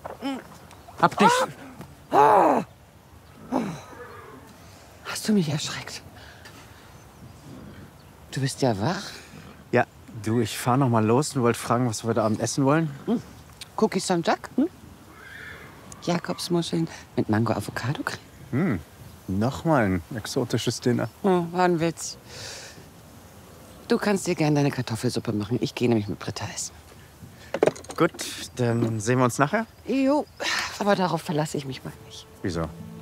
Hab dich. Hast du mich erschreckt? Du bist ja wach. Ja, du, ich fahr noch mal los und wollte fragen, was wir heute Abend essen wollen. Cookies am Jack? Jakobsmuscheln mit Mango-Avocado-Creme. Nochmal ein exotisches Dinner. War ein Witz. Du kannst dir gerne deine Kartoffelsuppe machen. Ich gehe nämlich mit Britta essen. Gut, dann sehen wir uns nachher. Jo, aber darauf verlasse ich mich mal nicht. Wieso?